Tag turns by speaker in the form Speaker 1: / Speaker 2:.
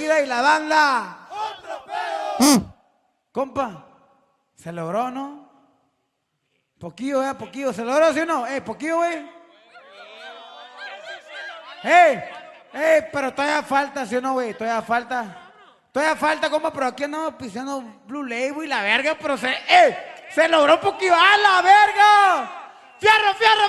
Speaker 1: Florida y la banda. ¡Otro pedo! Compa, se logró, ¿no? Poquillo, poquillo. ¿Se logró, sí o no? Poquillo, güey. Pero todavía falta, ¿sí o no, güey? Todavía falta, compa, pero aquí andamos pisando Blue Label y la verga, pero se logró poquillo. ¡A la verga! ¡Fierro, fierro,